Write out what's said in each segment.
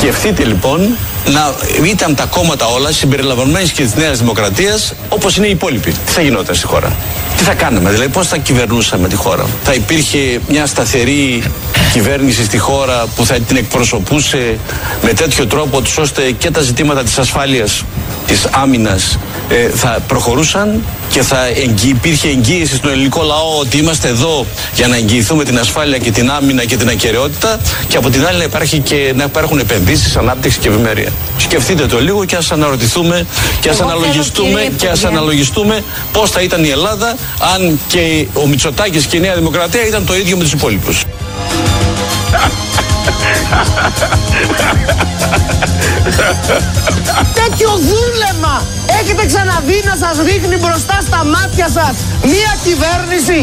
Σκεφτείτε λοιπόν να ήταν τα κόμματα όλα συμπεριλαμβανομένης και της Νέας Δημοκρατίας όπως είναι οι υπόλοιποι. Τι θα γινόταν στη χώρα? Τι θα κάναμε, δηλαδή πώς θα κυβερνούσαμε τη χώρα? Θα υπήρχε μια σταθερή κυβέρνηση στη χώρα που θα την εκπροσωπούσε με τέτοιο τρόπο ώστε και τα ζητήματα της ασφάλειας, της άμυνας θα προχωρούσαν και θα υπήρχε εγγύηση στον ελληνικό λαό ότι είμαστε εδώ για να εγγυηθούμε την ασφάλεια και την άμυνα και την ακεραιότητα, και από την άλλη να υπάρχουν επενδύσεις, ανάπτυξη και ευημερία. Σκεφτείτε το λίγο και ας αναρωτηθούμε και ας αναλογιστούμε πώς θα ήταν η Ελλάδα αν και ο Μητσοτάκης και η Νέα Δημοκρατία ήταν το ίδιο με τους υπόλοιπους. Τέτοιο δούλεμα έχετε ξαναδεί να σας ρίχνει μπροστά στα μάτια σας μία κυβέρνηση?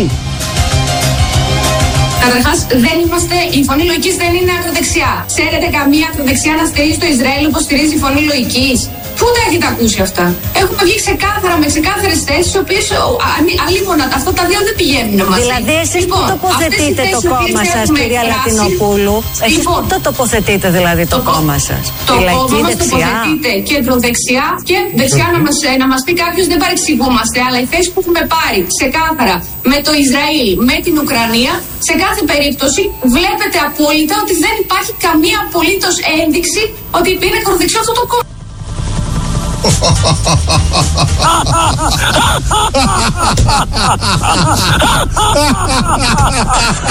Καταρχάς, η φωνή λογικής δεν είναι ακροδεξιά. Ξέρετε καμία ακροδεξιά να στηρίζει το Ισραήλ όπως στηρίζει η φωνή λογικής? Πού τα έχετε ακούσει αυτά? Έχουμε βγει ξεκάθαρα με ξεκάθαρες θέσεις, οι οποίες αλίμονα αυτά τα δύο δεν πηγαίνουν μαζί. Δηλαδή, εσείς πού τοποθετείτε το κόμμα σας, κυρία Λατινοπούλου? Εσείς πού το τοποθετείτε δηλαδή το κόμμα σας? Το κόμμα μας τοποθετείται κεντροδεξιά και δεξιά. Να μας πει κάποιος, δεν παρεξηγούμαστε, αλλά η θέση που έχουμε πάρει ξεκάθαρα με το Ισραήλ, με την Ουκρανία, σε κάθε περίπτωση βλέπετε απόλυτα ότι δεν υπάρχει καμία απολύτως ένδειξη ότι είναι ακροδεξιό αυτό το κόμμα.